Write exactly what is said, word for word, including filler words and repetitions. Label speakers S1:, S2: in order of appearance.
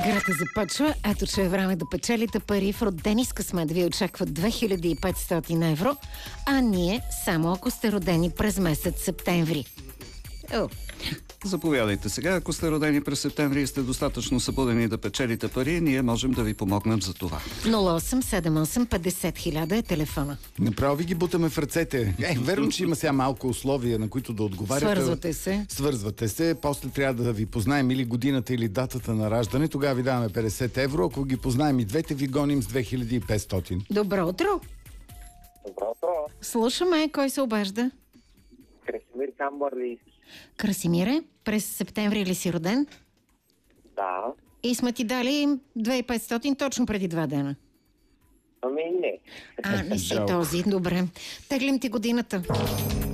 S1: Играта започва. Ето, че е време да печелите пари. В Родени с късмет ви очакват две хиляди и петстотин евро, а ние само ако сте родени през месец септември. О.
S2: Заповядайте сега. Ако сте родени през септември и сте достатъчно събудени да печелите пари, ние можем да ви помогнем за това.
S1: нула осем седем осем петдесет хиляда е телефона.
S3: Направо ви ги бутаме в ръцете. Е, верно, че има сега малко условия, на които да отговаряте.
S1: Свързвате се.
S3: Свързвате се. После трябва да ви познаем или годината, или датата на раждане. Тогава ви даваме петдесет евро. Ако ги познаем и двете, ви гоним с две хиляди и петстотин.
S1: Добро утро.
S4: Добро утро.
S1: Слушаме. Кой се обажда?
S4: Красимир Камбарли.
S1: Красимире, през септември ли си роден?
S4: Да.
S1: И сме ти дали две хиляди и петстотин точно преди два дена.
S4: Ами не.
S1: А, не си
S3: Жалко.
S1: този. Добре. Теглим ти годината.